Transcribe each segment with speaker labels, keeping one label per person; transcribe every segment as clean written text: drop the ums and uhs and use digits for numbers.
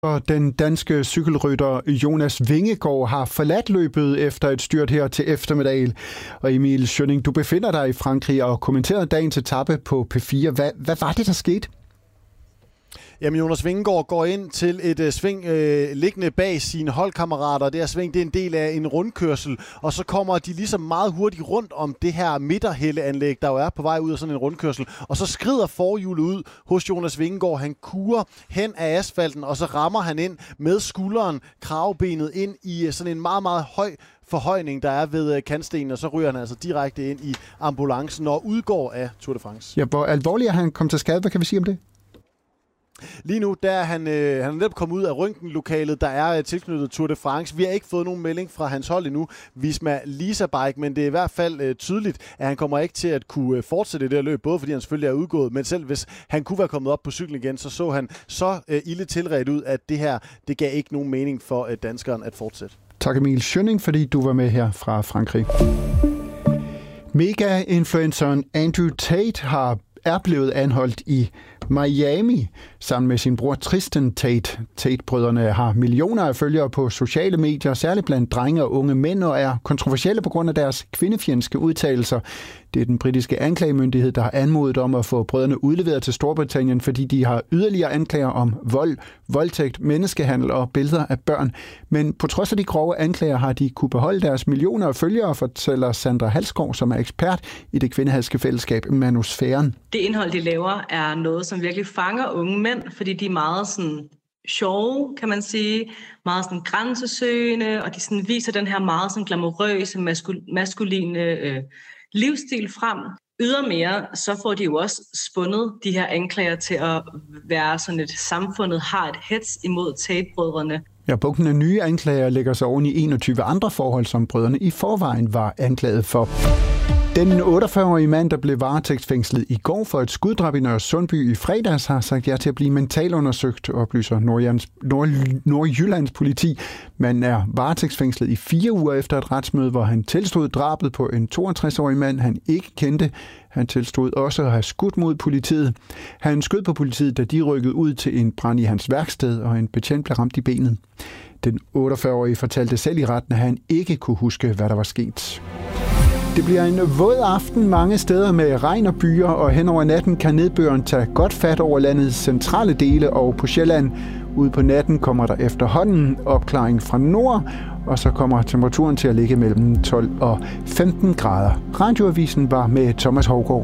Speaker 1: Og den danske cykelrytter Jonas Vingegaard har forladt løbet efter et styrt her til eftermiddag. Og Emil Schønning, du befinder dig i Frankrig og kommenterede dagens etape på P4. Hvad var det, der skete?
Speaker 2: Jamen, Jonas Vingegaard går ind til et sving liggende bag sine holdkammerater. Det her sving, det er en del af en rundkørsel, og så kommer de ligesom meget hurtigt rundt om det her midterhældeanlæg, der jo er på vej ud af sådan en rundkørsel. Og så skrider forhjulet ud hos Jonas Vingegaard. Han kurer hen af asfalten, og så rammer han ind med skulderen, kravbenet ind i sådan en meget, meget høj forhøjning, der er ved kantstenen, og så ryger han altså direkte ind i ambulancen og udgår af Tour de France.
Speaker 1: Ja, hvor alvorligt er han kommet til skade? Hvad kan vi sige om det?
Speaker 2: Lige nu, der er han er netop kommet ud af røntgenlokalet, der er tilknyttet Tour de France. Vi har ikke fået nogen melding fra hans hold endnu, Visma Lease Bike, men det er i hvert fald tydeligt, at han kommer ikke til at kunne fortsætte det her løb, både fordi han selvfølgelig er udgået, men selv hvis han kunne være kommet op på cyklen igen, så han så ilde tilredt ud, at det her, det gav ikke nogen mening for danskeren at fortsætte.
Speaker 1: Tak Emil Schønning, fordi du var med her fra Frankrig. Mega-influenceren Andrew Tate er blevet anholdt i Miami sammen med sin bror Tristan Tate. Tate-brødrene har millioner af følgere på sociale medier, særligt blandt drenge og unge mænd, og er kontroversielle på grund af deres kvindefjendske udtalelser. Det er den britiske anklagemyndighed, der har anmodet om at få brødrene udleveret til Storbritannien, fordi de har yderligere anklager om vold, voldtægt, menneskehandel og billeder af børn. Men på trods af de grove anklager har de kunne beholde deres millioner af følgere, fortæller Sandra Halskov, som er ekspert i det kvindehadske fællesskab Manusfæren.
Speaker 3: Det indhold, de laver, er noget, som virkelig fanger unge mænd, fordi de er meget sådan sjove, kan man sige, meget sådan grænsesøgende, og de sådan viser den her meget sådan glamourøse, maskuline livsstil frem. Ydermere, så får de jo også spundet de her anklager til at være sådan et samfundet har et hets imod Tate-brødrene.
Speaker 1: Ja, bunken af nye anklager lægger sig oven i 21 andre forhold, som brødrene i forvejen var anklaget for. Den 48-årige mand, der blev varetægtsfængslet i går for et skuddrab i Nørresundby i fredags, har sagt ja til at blive mentalundersøgt, oplyser Nordjyllands politi. Man er varetægtsfængslet i 4 uger efter et retsmøde, hvor han tilstod drabet på en 62-årig mand, han ikke kendte. Han tilstod også at have skudt mod politiet. Han skød på politiet, da de rykkede ud til en brand i hans værksted, og en betjent blev ramt i benet. Den 48-årige fortalte selv i retten, at han ikke kunne huske, hvad der var sket. Det bliver en våd aften mange steder med regn og byer, og hen over natten kan nedbøren tage godt fat over landets centrale dele og på Sjælland. Ude på natten kommer der efterhånden opklaring fra nord, og så kommer temperaturen til at ligge mellem 12 og 15 grader. Radioavisen var med Thomas Hougaard.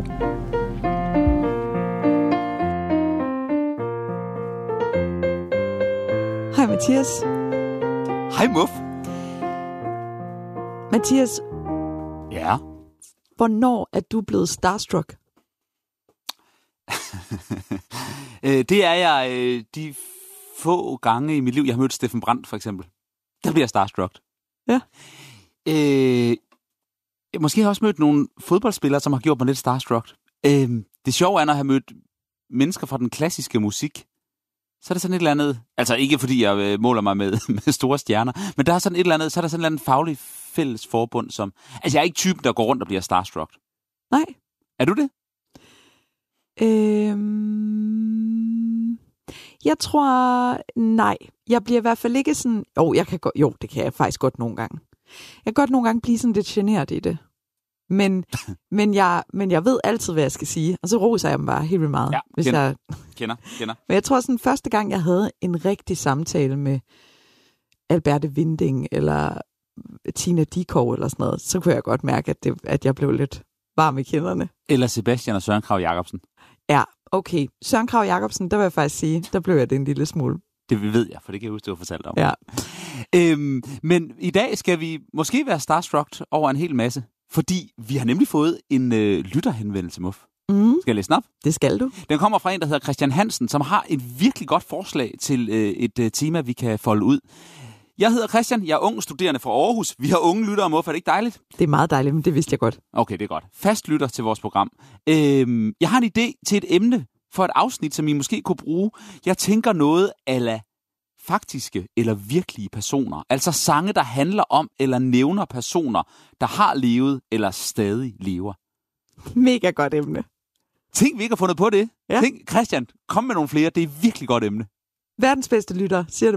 Speaker 4: Hej Mathias.
Speaker 5: Hej Muff.
Speaker 4: Mathias.
Speaker 5: Ja?
Speaker 4: Hvornår er du blevet starstruck?
Speaker 5: Det er jeg de få gange i mit liv. Jeg har mødt Steffen Brandt, for eksempel. Der bliver jeg starstruck.
Speaker 4: Ja.
Speaker 5: Måske har jeg også mødt nogle fodboldspillere, som har gjort mig lidt starstruck. Det sjove er, når jeg har mødt mennesker fra den klassiske musik, så er der sådan et eller andet, altså ikke fordi jeg måler mig med store stjerner, men der er sådan et eller andet, så er der sådan et eller andet fagligt fælles forbund, som, altså jeg er ikke typen, der går rundt og bliver starstruck.
Speaker 4: Nej.
Speaker 5: Er du det?
Speaker 4: Jeg tror, nej. Jeg bliver i hvert fald ikke sådan, det kan jeg faktisk godt nogle gange. Jeg kan godt nogle gange blive sådan lidt generet i det. Men jeg ved altid, hvad jeg skal sige, og så roser jeg dem bare helt vildt meget.
Speaker 5: Ja, kender.
Speaker 4: Men jeg tror sådan, første gang, jeg havde en rigtig samtale med Alberte Winding, eller Tina Dickow, eller sådan noget, så kunne jeg godt mærke, at jeg blev lidt varm i kinderne.
Speaker 5: Eller Sebastian og Søren Kragh Jacobsen.
Speaker 4: Ja, okay. Søren Kragh Jacobsen, der vil jeg faktisk sige, der blev jeg det en lille smule.
Speaker 5: Det ved jeg, for det kan jeg huske, du har fortalt om.
Speaker 4: Ja.
Speaker 5: Men i dag skal vi måske være starstruck over en hel masse, fordi vi har nemlig fået en lytterhenvendelse, Muff. Skal jeg læse den op?
Speaker 4: Det skal du.
Speaker 5: Den kommer fra en, der hedder Christian Hansen, som har et virkelig godt forslag til et tema, vi kan folde ud. Jeg hedder Christian, jeg er ung studerende fra Aarhus. Vi har unge lyttere, Muff. Er det ikke dejligt?
Speaker 4: Det er meget dejligt, men det vidste jeg godt.
Speaker 5: Okay, det er godt. Fast lytter til vores program. Jeg har en idé til et emne for et afsnit, som I måske kunne bruge. Jeg tænker noget ala faktiske eller virkelige personer. Altså sange, der handler om eller nævner personer, der har levet eller stadig lever.
Speaker 4: Mega godt emne.
Speaker 5: Tænk, vi ikke har fundet på det.
Speaker 4: Ja.
Speaker 5: Tænk, Christian, kom med nogle flere. Det er et virkelig godt emne.
Speaker 4: Verdens bedste lytter, siger det